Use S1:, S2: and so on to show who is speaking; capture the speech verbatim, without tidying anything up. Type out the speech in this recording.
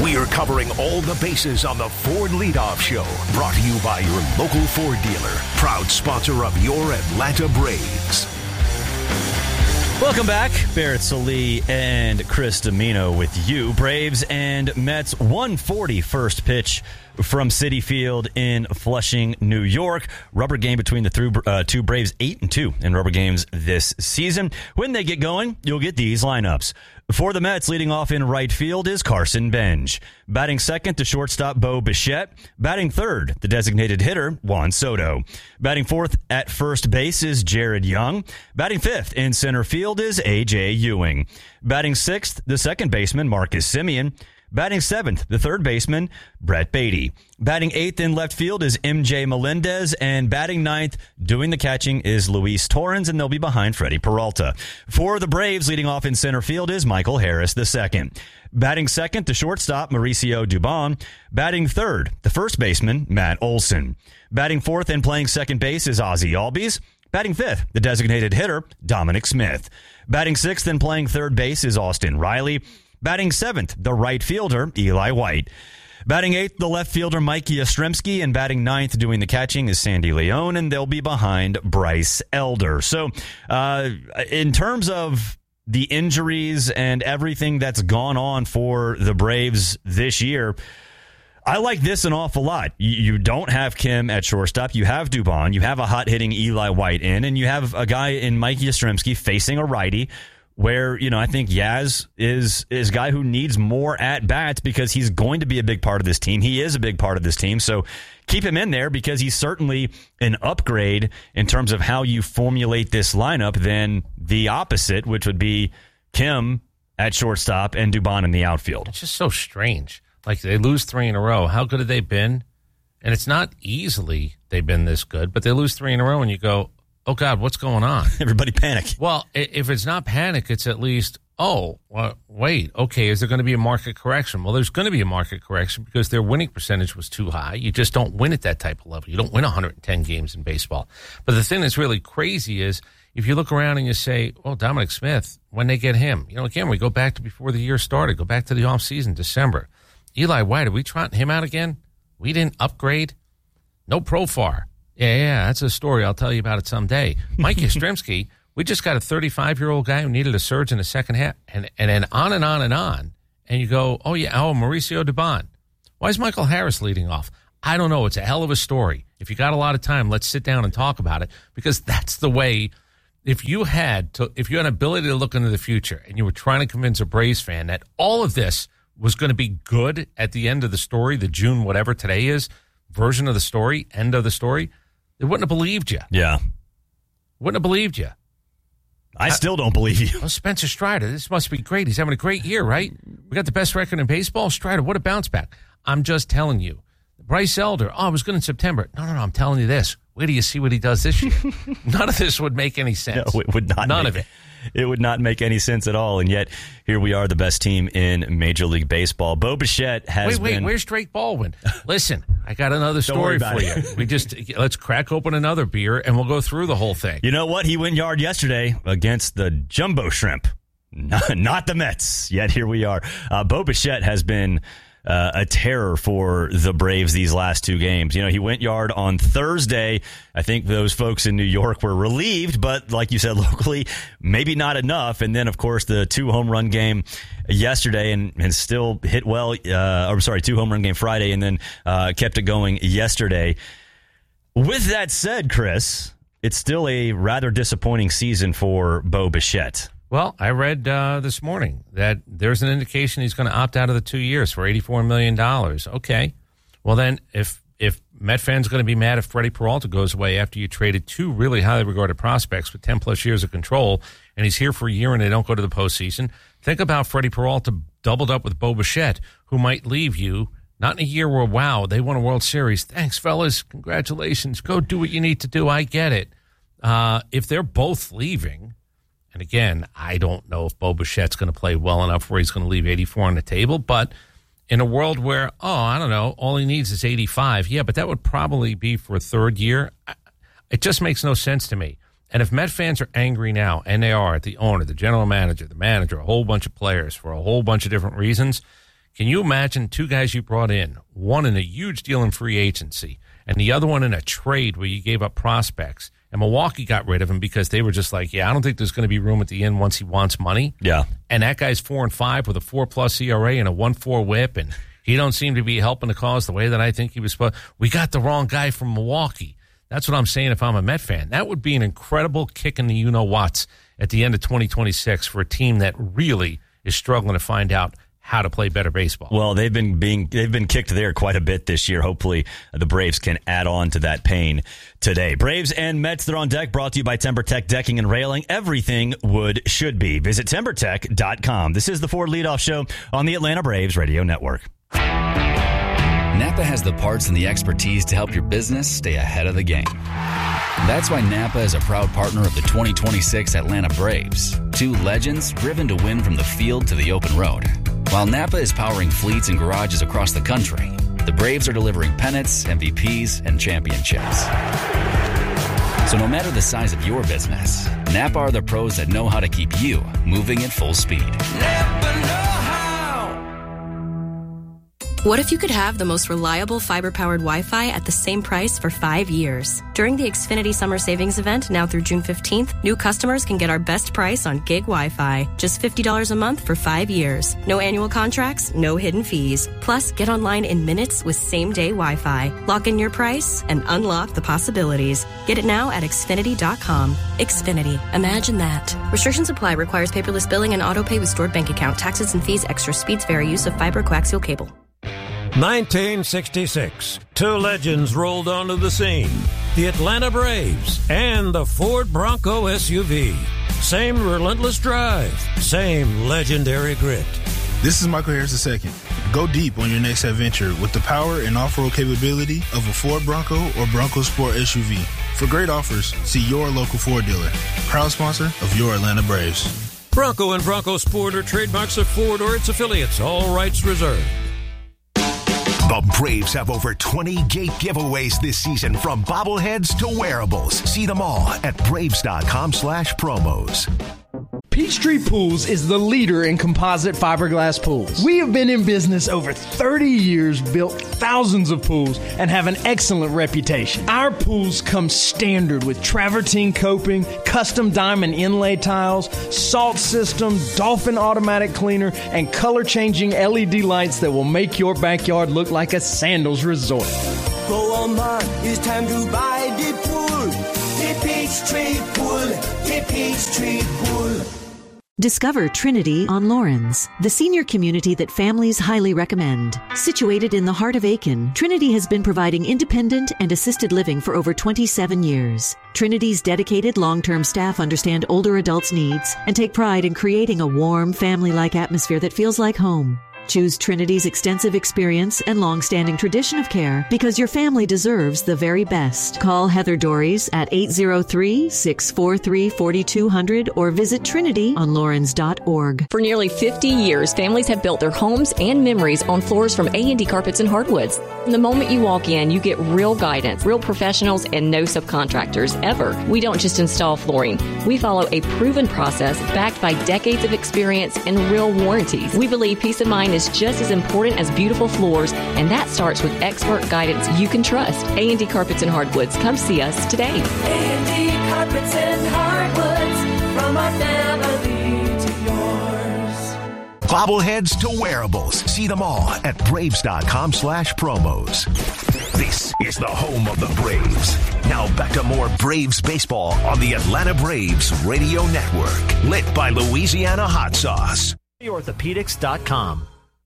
S1: We're covering all the bases on the Ford Leadoff Show. Brought to you by your local Ford dealer. Proud sponsor of your Atlanta Braves.
S2: Welcome back. Barrett Salee and Chris Domino with you. Braves and Mets, one forty first pitch from Citi Field in Flushing, New York. Rubber game between the th- uh, two Braves, eight and two in rubber games this season. When they get going, you'll get these lineups. For the Mets, leading off in right field is Carson Bench. Batting second, the shortstop Bo Bichette. Batting third, the designated hitter Juan Soto. Batting fourth at first base is Jared Young. Batting fifth in center field is A J Ewing. Batting sixth, the second baseman Marcus Semien. Batting seventh, the third baseman, Brett Beatty. Batting eighth in left field is M J Melendez, and batting ninth, doing the catching, is Luis Torrens, and they'll be behind Freddie Peralta. For the Braves, leading off in center field is Michael Harris the second. Batting second, the shortstop, Mauricio Dubon. Batting third, the first baseman, Matt Olson. Batting fourth and playing second base is Ozzie Albies. Batting fifth, the designated hitter, Dominic Smith. Batting sixth and playing third base is Austin Riley. Batting seventh, the right fielder, Eli White. Batting eighth, the left fielder, Mike Yastrzemski. And batting ninth, doing the catching, is Sandy Leon. And they'll be behind Bryce Elder. So uh, in terms of the injuries and everything that's gone on for the Braves this year, I like this an awful lot. You don't have Kim at shortstop. You have Dubon. You have a hot-hitting Eli White in. And you have a guy in Mike Yastrzemski facing a righty, where, you know, I think Yaz is is a guy who needs more at-bats because he's going to be a big part of this team. He is a big part of this team, so keep him in there because he's certainly an upgrade in terms of how you formulate this lineup than the opposite, which would be Kim at shortstop and Dubon in the outfield.
S3: It's just so strange. Like, they lose three in a row. How good have they been? And it's not easily they've been this good, but they lose three in a row and you go, oh, God, what's going on?
S2: Everybody panic.
S3: Well, if it's not panic, it's at least, oh, well, wait, okay, is there going to be a market correction? Well, there's going to be a market correction because their winning percentage was too high. You just don't win at that type of level. You don't win one hundred ten games in baseball. But the thing that's really crazy is if you look around and you say, oh, Dominic Smith, when they get him, you know, again, we go back to before the year started, go back to the offseason, December. Eli White, are we trotting him out again? We didn't upgrade? No Profar. Yeah, yeah, that's a story. I'll tell you about it someday. Mike Yastrzemski, we just got a thirty-five-year-old guy who needed a surge in the second half, and and then on and on and on. And you go, oh, yeah, oh, Mauricio Dubon. Why is Michael Harris leading off? I don't know. It's a hell of a story. If you got a lot of time, let's sit down and talk about it, because that's the way. If you had to, if you had an ability to look into the future and you were trying to convince a Braves fan that all of this was going to be good at the end of the story, the June whatever today is, version of the story, end of the story, they wouldn't have believed you.
S2: Yeah.
S3: Wouldn't have believed you.
S2: I, I still don't believe you.
S3: Oh, Spencer Strider, this must be great. He's having a great year, right? We got the best record in baseball. Strider, what a bounce back. I'm just telling you. Bryce Elder, oh, it was good in September. No, no, no, I'm telling you this. Where do you see what he does this year? None of this would make any sense.
S2: No, it would not.
S3: None
S2: make,
S3: of it.
S2: It would not make any sense at all. And yet, here we are, the best team in Major League Baseball. Bo Bichette has
S3: wait, wait,
S2: been...
S3: where's Drake Baldwin? Listen, I got another story for you.
S2: It.
S3: We just, let's crack open another beer and we'll go through the whole thing.
S2: You know what? He went yard yesterday against the Jumbo Shrimp. Not, not the Mets. Yet here we are. Uh, Bo Bichette has been... Uh, a terror for the Braves these last two games. You know, he went yard on Thursday. I think those folks in New York were relieved, but like you said, locally, maybe not enough. And then, of course, the two home run game yesterday and, and still hit well. Uh, I'm sorry, two home run game Friday and then uh, kept it going yesterday. With that said, Chris, it's still a rather disappointing season for Bo Bichette.
S3: Well, I read uh, this morning that there's an indication he's going to opt out of the two years for eighty-four million dollars. Okay. Well, then, if if Met fans are going to be mad if Freddie Peralta goes away after you traded two really highly regarded prospects with ten-plus years of control, and he's here for a year and they don't go to the postseason, think about Freddie Peralta doubled up with Bo Bichette, who might leave you, not in a year where, wow, they won a World Series. Thanks, fellas. Congratulations. Go do what you need to do. I get it. Uh, if they're both leaving... And again, I don't know if Bo Bichette's going to play well enough where he's going to leave eighty-four on the table. But in a world where, oh, I don't know, all he needs is eighty-five. Yeah, but that would probably be for a third year. It just makes no sense to me. And if Met fans are angry now, and they are at the owner, the general manager, the manager, a whole bunch of players for a whole bunch of different reasons, Can you imagine two guys you brought in, one in a huge deal in free agency and the other one in a trade where you gave up prospects, and Milwaukee got rid of him because they were just like, yeah, I don't think there's going to be room at the end once he wants money.
S2: Yeah.
S3: And that guy's four and five with a four-plus E R A and a one four whip, and he don't seem to be helping the cause the way that I think he was supposed. We got the wrong guy from Milwaukee. That's what I'm saying if I'm a Met fan. That would be an incredible kick in the you-know-whats at the end of twenty twenty-six for a team that really is struggling to find out how to play better baseball.
S2: Well, they've been being they've been kicked there quite a bit this year. Hopefully, the Braves can add on to that pain today. Braves and Mets, they're on deck, brought to you by TimberTech Decking and Railing. Everything wood should be. Visit timber tech dot com. This is the Ford Leadoff Show on the Atlanta Braves Radio Network.
S4: Napa has the parts and the expertise to help your business stay ahead of the game. That's why Napa is a proud partner of the twenty twenty-six Atlanta Braves, two legends driven to win from the field to the open road. While Napa is powering fleets and garages across the country, the Braves are delivering pennants, M V Ps, and championships. So no matter the size of your business, Napa are the pros that know how to keep you moving at full speed.
S5: Napa know how.
S6: What if you could have the most reliable fiber-powered Wi-Fi at the same price for five years? During the Xfinity Summer Savings Event, now through June fifteenth, new customers can get our best price on gig Wi-Fi. Just fifty dollars a month for five years. No annual contracts, no hidden fees. Plus, get online in minutes with same-day Wi-Fi. Lock in your price and unlock the possibilities. Get it now at Xfinity dot com. Xfinity. Imagine that. Restrictions apply. Requires paperless billing and auto pay with stored bank account. Taxes and fees. Extra speeds vary. Use of fiber coaxial cable.
S7: nineteen sixty-six. Two legends rolled onto the scene. The Atlanta Braves and the Ford Bronco S U V. Same relentless drive. Same legendary grit.
S8: This is Michael Harris the second. Go deep on your next adventure with the power and off-road capability of a Ford Bronco or Bronco Sport S U V. For great offers, see your local Ford dealer. Proud sponsor of your Atlanta Braves.
S7: Bronco and Bronco Sport are trademarks of Ford or its affiliates. All rights reserved.
S1: The Braves have over twenty gate giveaways this season, from bobbleheads to wearables. See them all at braves.com slash promos.
S9: Peachtree Pools is the leader in composite fiberglass pools. We have been in business over thirty years, built thousands of pools, and have an excellent reputation. Our pools come standard with travertine coping, custom diamond inlay tiles, salt system, Dolphin automatic cleaner, and color-changing L E D lights that will make your backyard look like a sandals resort.
S5: Go on, man, it's time to buy the pool. The Peachtree Pool, the Peachtree Pool.
S10: Discover Trinity on Lawrence, the senior community that families highly recommend. Situated in the heart of Aiken, Trinity has been providing independent and assisted living for over twenty-seven years. Trinity's dedicated long-term staff understand older adults' needs and take pride in creating a warm, family-like atmosphere that feels like home. Choose Trinity's extensive experience and long-standing tradition of care because your family deserves the very best. Call Heather Dories at eight zero three, six four three, four two zero zero or visit trinity on lawrence dot org.
S11: For nearly fifty years, families have built their homes and memories on floors from A and D Carpets and Hardwoods. From the moment you walk in, you get real guidance, real professionals, and no subcontractors, ever. We don't just install flooring. We follow a proven process backed by decades of experience and real warranties. We believe peace of mind is just as important as beautiful floors, and that starts with expert guidance you can trust. A and D Carpets and Hardwoods. Come see us today.
S5: A and D Carpets and Hardwoods, from our family to yours.
S1: Bobbleheads to wearables. See them all at braves.com slash promos. This is the home of the Braves. Now back to more Braves baseball on the Atlanta Braves Radio Network. Lit by Louisiana Hot Sauce.
S12: orthopedics dot com.